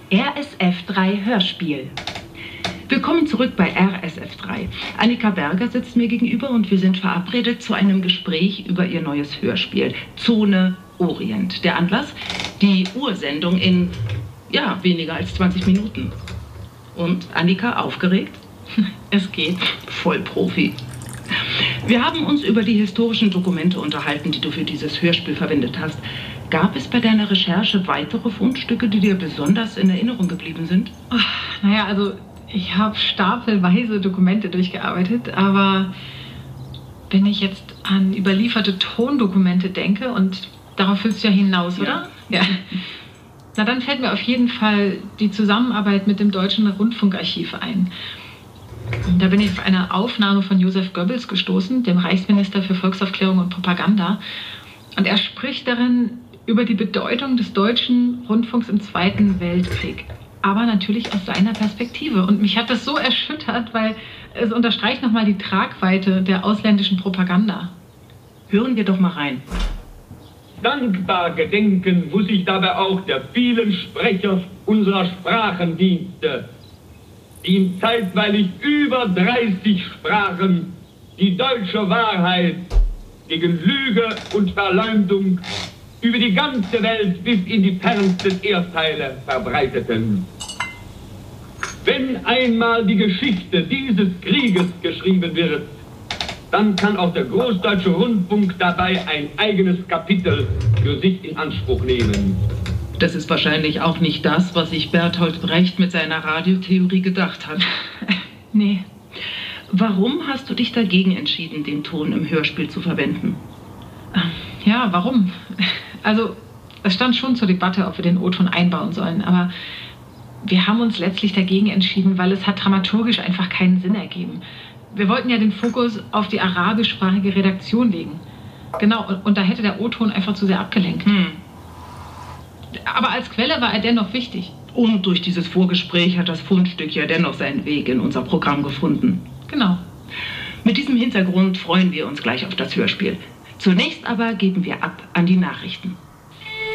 RSF3 Hörspiel. Willkommen zurück bei RSF3. Annika Berger sitzt mir gegenüber und wir sind verabredet zu einem Gespräch über ihr neues Hörspiel Zone Orient. Der Anlass? Die Ursendung in, weniger als 20 Minuten. Und Annika, aufgeregt? Es geht. Voll Profi. Wir haben uns über die historischen Dokumente unterhalten, die du für dieses Hörspiel verwendet hast. Gab es bei deiner Recherche weitere Fundstücke, die dir besonders in Erinnerung geblieben sind? Ich habe stapelweise Dokumente durchgearbeitet, aber wenn ich jetzt an überlieferte Tondokumente denke, und darauf willst du ja hinaus, oder? Ja. Na, dann fällt mir auf jeden Fall die Zusammenarbeit mit dem Deutschen Rundfunkarchiv ein. Da bin ich auf eine Aufnahme von Josef Goebbels gestoßen, dem Reichsminister für Volksaufklärung und Propaganda. Und er spricht darin über die Bedeutung des deutschen Rundfunks im Zweiten Weltkrieg. Aber natürlich aus seiner Perspektive. Und mich hat das so erschüttert, weil es unterstreicht nochmal die Tragweite der ausländischen Propaganda. Hören wir doch mal rein. Dankbar gedenken muss ich dabei auch der vielen Sprecher unserer Sprachendienste, die in zeitweilig über 30 Sprachen die deutsche Wahrheit gegen Lüge und Verleumdung über die ganze Welt bis in die fernsten Erdteile verbreiteten. Wenn einmal die Geschichte dieses Krieges geschrieben wird, dann kann auch der Großdeutsche Rundfunk dabei ein eigenes Kapitel für sich in Anspruch nehmen. Das ist wahrscheinlich auch nicht das, was sich Bertolt Brecht mit seiner Radiotheorie gedacht hat. Nee. Warum hast du dich dagegen entschieden, den Ton im Hörspiel zu verwenden? Ja, warum? Also, es stand schon zur Debatte, ob wir den O-Ton einbauen sollen, aber wir haben uns letztlich dagegen entschieden, weil es hat dramaturgisch einfach keinen Sinn ergeben. Wir wollten ja den Fokus auf die arabischsprachige Redaktion legen. Genau, und da hätte der O-Ton einfach zu sehr abgelenkt. Aber als Quelle war er dennoch wichtig. Und durch dieses Vorgespräch hat das Fundstück ja dennoch seinen Weg in unser Programm gefunden. Genau. Mit diesem Hintergrund freuen wir uns gleich auf das Hörspiel. Zunächst aber geben wir ab an die Nachrichten.